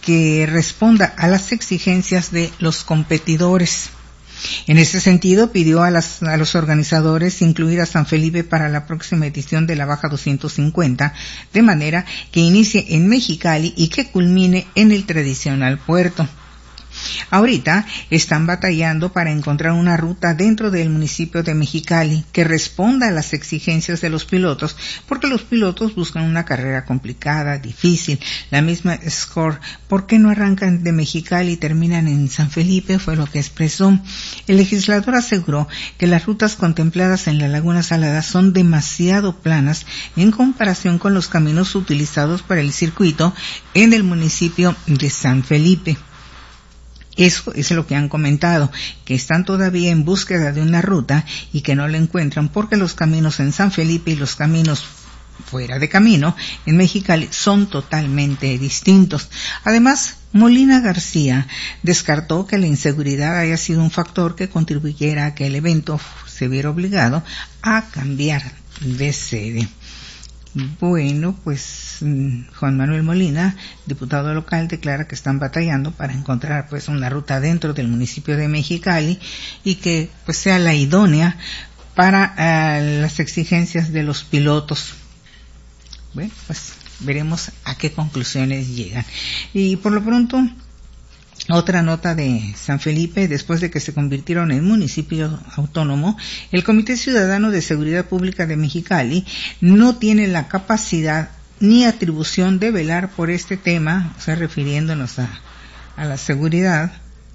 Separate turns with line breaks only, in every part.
que responda a las exigencias de los competidores. En ese sentido, pidió a los organizadores incluir a San Felipe para la próxima edición de la Baja 250, de manera que inicie en Mexicali y que culmine en el tradicional puerto. Ahorita están batallando para encontrar una ruta dentro del municipio de Mexicali que responda a las exigencias de los pilotos, porque los pilotos buscan una carrera complicada, difícil. La misma Score, ¿por qué no arrancan de Mexicali y terminan en San Felipe? Fue lo que expresó. El legislador aseguró que las rutas contempladas en la Laguna Salada son demasiado planas en comparación con los caminos utilizados para el circuito en el municipio de San Felipe. Eso es lo que han comentado, que están todavía en búsqueda de una ruta y que no la encuentran porque los caminos en San Felipe y los caminos fuera de camino en Mexicali son totalmente distintos. Además, Molina García descartó que la inseguridad haya sido un factor que contribuyera a que el evento se viera obligado a cambiar de sede. Bueno, pues Juan Manuel Molina, diputado local, declara que están batallando para encontrar pues una ruta dentro del municipio de Mexicali y que pues sea la idónea para las exigencias de los pilotos. Bueno, pues veremos a qué conclusiones llegan. Y por lo pronto, otra nota de San Felipe: después de que se convirtieron en municipio autónomo, el Comité Ciudadano de Seguridad Pública de Mexicali no tiene la capacidad ni atribución de velar por este tema, o sea, refiriéndonos a la seguridad.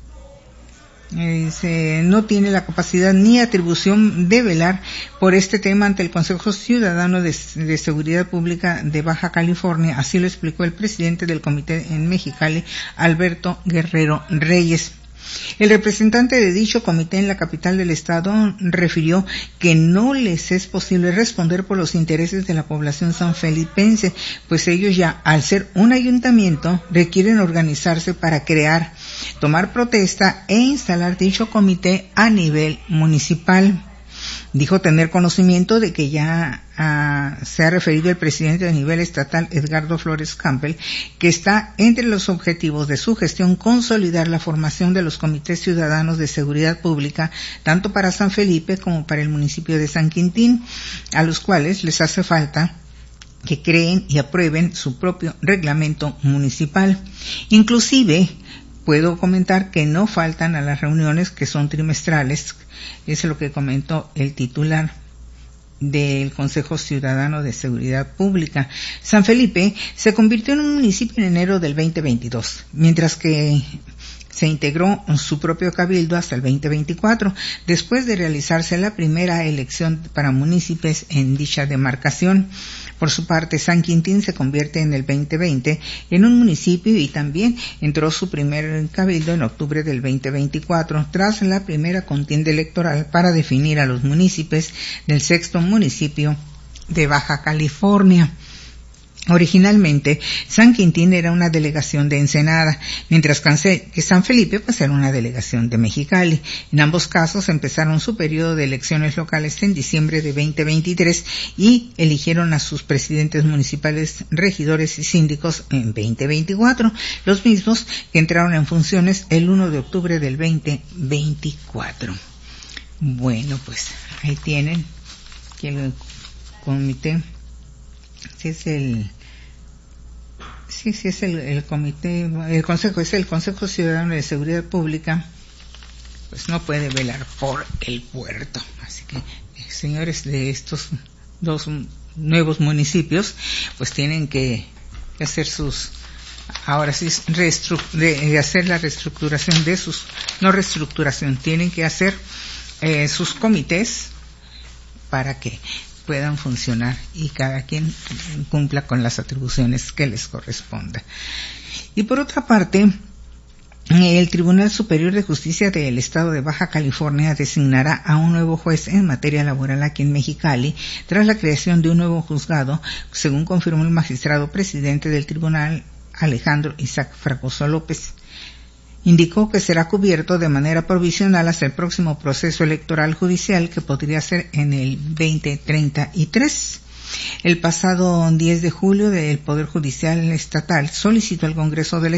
No tiene la capacidad ni atribución de velar por este tema ante el Consejo Ciudadano de Seguridad Pública de Baja California, así lo explicó el presidente del comité en Mexicali, Alberto Guerrero Reyes. El representante de dicho comité en la capital del estado refirió que no les es posible responder por los intereses de la población sanfelipense, pues ellos ya, al ser un ayuntamiento, requieren organizarse para tomar protesta e instalar dicho comité a nivel municipal. Dijo tener conocimiento de que ya se ha referido el presidente a nivel estatal, Edgardo Flores Campbell, que está entre los objetivos de su gestión consolidar la formación de los comités ciudadanos de seguridad pública, tanto para San Felipe como para el municipio de San Quintín, a los cuales les hace falta que creen y aprueben su propio reglamento municipal. Inclusive, puedo comentar que no faltan a las reuniones que son trimestrales. Es lo que comentó el titular del Consejo Ciudadano de Seguridad Pública. San Felipe se convirtió en un municipio en enero del 2022, mientras que se integró su propio cabildo hasta el 2024, después de realizarse la primera elección para municipios en dicha demarcación. Por su parte, San Quintín se convierte en el 2020 en un municipio y también entró su primer cabildo en octubre del 2024, tras la primera contienda electoral para definir a los municipios del sexto municipio de Baja California. Originalmente, San Quintín era una delegación de Ensenada, mientras que San Felipe pues era una delegación de Mexicali. En ambos casos empezaron su periodo de elecciones locales en diciembre de 2023 y eligieron a sus presidentes municipales, regidores y síndicos en 2024, los mismos que entraron en funciones el 1 de octubre del 2024. Bueno, pues ahí tienen que el comité, el comité, el Consejo Ciudadano de Seguridad Pública, pues no puede velar por el puerto. Así que, señores de estos dos nuevos municipios, pues tienen que hacer hacer la reestructuración de tienen que hacer sus comités para que puedan funcionar y cada quien cumpla con las atribuciones que les corresponda. Y por otra parte, el Tribunal Superior de Justicia del Estado de Baja California designará a un nuevo juez en materia laboral aquí en Mexicali, tras la creación de un nuevo juzgado, según confirmó el magistrado presidente del tribunal, Alejandro Isaac Fragoso López. Indicó que será cubierto de manera provisional hasta el próximo proceso electoral judicial, que podría ser en el 2033. El pasado 10 de julio, el Poder Judicial Estatal solicitó al Congreso del